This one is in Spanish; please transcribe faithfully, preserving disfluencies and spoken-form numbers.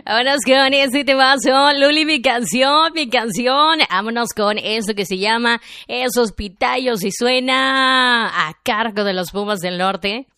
Vámonos con este temazo, Luli, mi canción, mi canción. Vámonos con esto que se llama Esos Pitayos y suena a cargo de los Pumas del Norte.